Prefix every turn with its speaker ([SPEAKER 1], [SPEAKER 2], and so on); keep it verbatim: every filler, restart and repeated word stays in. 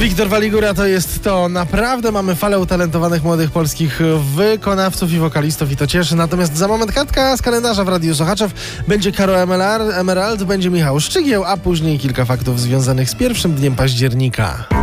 [SPEAKER 1] Wiktor Waligura to jest to. Naprawdę mamy falę utalentowanych młodych polskich wykonawców i wokalistów i to cieszy. Natomiast za moment kartka z kalendarza w Radiu Sochaczew. Będzie Karo Emerald, będzie Michał Szczygieł, a później kilka faktów związanych z pierwszym dniem października.